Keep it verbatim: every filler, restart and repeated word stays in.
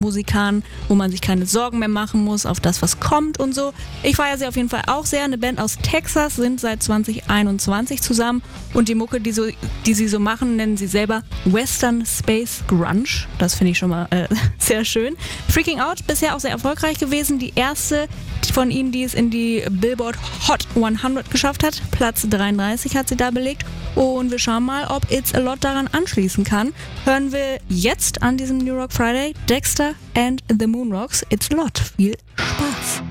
Musikern, wo man sich keine Sorgen mehr machen muss auf das, was kommt und so. Ich feiere sie auf jeden Fall auch sehr. Eine Band aus Texas, sind seit zwanzig einundzwanzig zusammen und die Mucke, die, so, die sie so machen, nennen sie selber Western Space Grunge. Das finde ich schon mal äh, sehr schön. Freaking Out, bisher auch sehr erfolgreich gewesen. Die erste von ihnen, die es in die Billboard Hot hundert geschafft hat. Platz dreiunddreißig hat sie da belegt. Und wir schauen mal, ob It's a Lot daran anschließen kann. Hören wir jetzt an diesem New Rock Friday Dexter and the Moonrocks. It's a Lot. Viel Spaß!